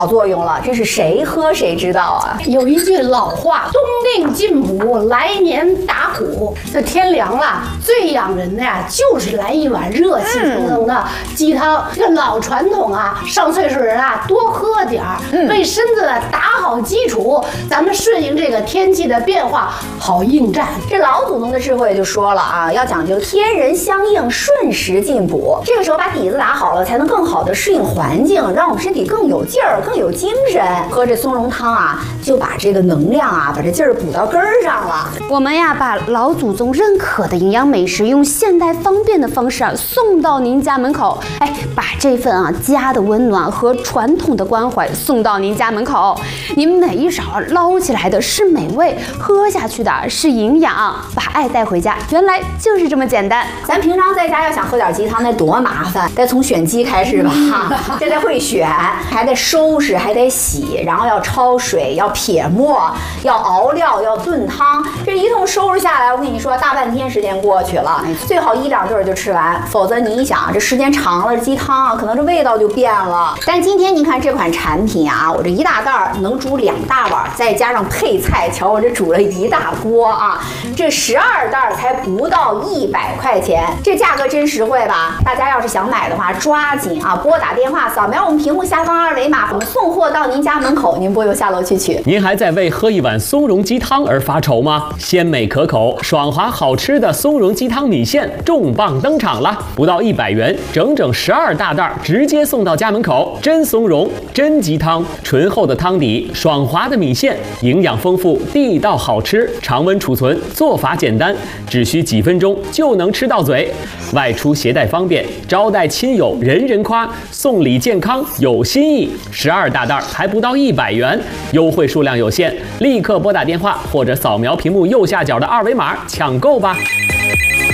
作用了，这是谁喝谁知道啊？ 有一句老话，冬令进补，来年打虎。这天凉了，最养人的呀，就是来一碗热气腾腾的鸡汤。这个老传统啊，上岁数人啊，多喝点儿，为身子打好基础，咱们顺应这个天气的变化，好应战。 这老祖宗的智慧就说了啊，要讲究天人相应，顺时进补。这个时候把底子打好了，才能更好的适应环境，让我们身体更有劲儿，更有精神。喝这松茸汤啊，就把这个能量啊，把这劲儿补到根儿上了。 我们呀，把老祖宗认可的营养美食，用现代方便的方式啊，送到您家门口。哎，把这份啊家的温暖和传统的关怀送到您家门口。您每一勺捞起来的是美味，喝下去的是营养，把爱带回家，原来就是这么简单。 咱平常在家要想喝点鸡汤，那多麻烦，得从选鸡开始吧，这得会选，还得收拾，还得洗，然后要焯水，要撇沫，要熬料，要炖汤，这一通收拾下来，我跟你说，大半天时间过去了，最好1、2顿就吃完，否则你一想，这时间长了，鸡汤啊，可能这味道就变了。但今天您看这款产品啊，我这1大袋能煮2大碗，再加上配菜，瞧我这煮了1大锅啊，这12袋才不到100块钱，这价格真实惠吧？大家要是想买的话，抓紧啊，拨打电话，扫描我们屏幕下方2维码，我们送货到您家门口，您不用下楼去取。 您还在为喝一碗松茸鸡汤而发愁吗？鲜美可口、爽滑好吃的松茸鸡汤米线重磅登场了，不到100元，整整12大袋，直接送到家门口。真松茸，真鸡汤，醇厚的汤底，爽滑的米线，营养丰富，地道好吃，常温储存，做法简单，只需几分钟就能吃到嘴。外出携带方便，招待亲友人人夸，送礼健康有新意。12大袋还不到100元，优惠数量有限，立刻拨打电话或者扫描屏幕右下角的2维码抢购吧。